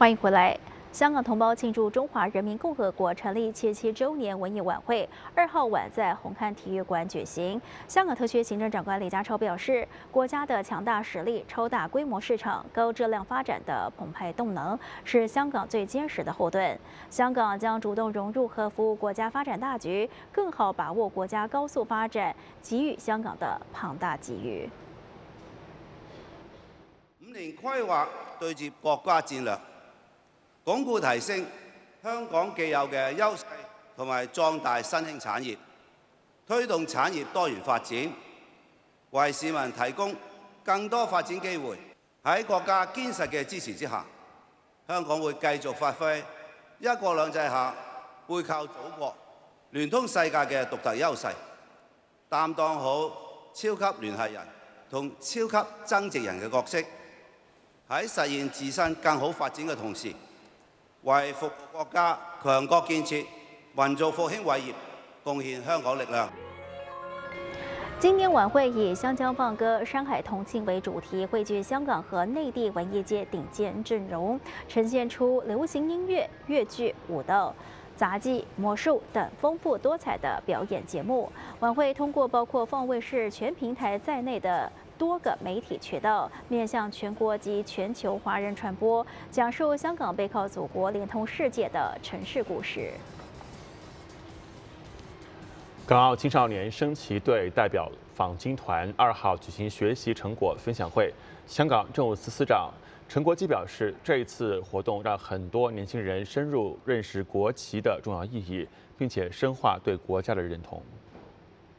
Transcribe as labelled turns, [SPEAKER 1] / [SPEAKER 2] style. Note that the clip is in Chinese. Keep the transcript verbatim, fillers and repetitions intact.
[SPEAKER 1] 欢迎回来。香港同胞庆祝中华人民共和国成立七十七周年文艺晚会，二号晚在红磡体育馆举行。香港特区行政长官李家超表示，国家的强大实力、超大规模市场、高质量发展的澎湃动能，是香港最坚实的后盾。香港将主动融入和服务国家发展大局，更好把握国家高速发展给予香港的庞大机遇。
[SPEAKER 2] 五年規劃對接國家戰略，鞏固提升香港既有嘅優勢同埋壯大新興產業，推動產業多元發展，為市民提供更多發展機會。喺國家堅實嘅支持之下，香港會繼續發揮一國兩制下背靠祖國、聯通世界嘅獨特優勢，擔當好超級聯繫人同超級增值人嘅角色。喺實現自身更好發展嘅同時，為服務國家強國建設、民族復興偉業貢獻香港力量。
[SPEAKER 1] 今年晚会以“湘江放歌，山海同庆”为主题，汇聚香港和内地文艺界顶尖阵容，呈现出流行音乐、粤剧、舞蹈、杂技、魔术等丰富多彩的表演节目。晚会通过包括凤卫视全平台在内的多个媒体渠道，面向全国及全球华人传播，讲述香港背靠祖国、连通世界的城市故事。
[SPEAKER 3] 港澳青少年升旗队代表访京团二号举行学习成果分享会。香港政务司司长陈国基表示，这一次活动让很多年轻人深入认识国旗的重要意义，并且深化对国家的认同。